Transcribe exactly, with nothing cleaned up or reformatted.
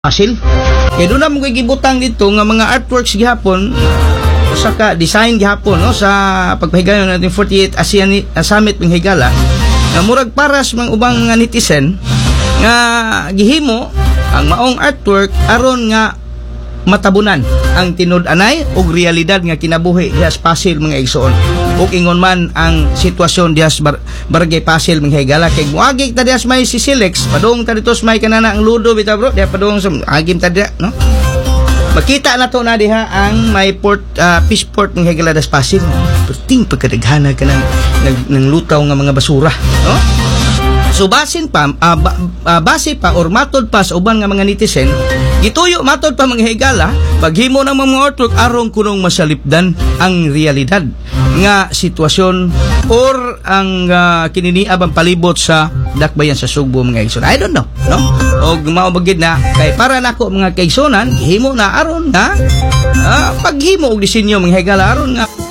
Asil. Kaya doon na mong gibutang dito nga mga artworks gihapon sa ka design gihapon no sa pagpahigayon natin forty-eighth ASEAN uh, Summit ng Higala nga murag paras mga ubang mga netizen nga gihimo ang maong artwork aron nga matabunan ang tinud-anay og realidad nga kinabuhi diha sa Pasil mga igsoon ug ingon man ang sitwasyon diha sa bar- Barangay Pasil mga Higala kay muagi ta diha sa may si Silex padung ta dito sa may kanana ang ludo bitaw bro diha padung sa agim ta diha no makita na to na diha ang may port uh, fish port ng Higala das Pasil perting pagkadaghana ka ng, ng, ng lutaw nga mga basura no. So basin pa uh, ba, uh, base pa or matod pa sa uban nga mga netizen gituyo matod pa mga Higala paghimo ng mga artwork aron kunong masalipdan ang realidad nga sitwasyon or ang uh, kininiabang palibot sa dakbayan sa Sugbo mga igsoon. I don't know no og mao bagid na kay para nako mga kaigsonan himo na aron nga uh, paghimo og disenyo mga Higala aron nga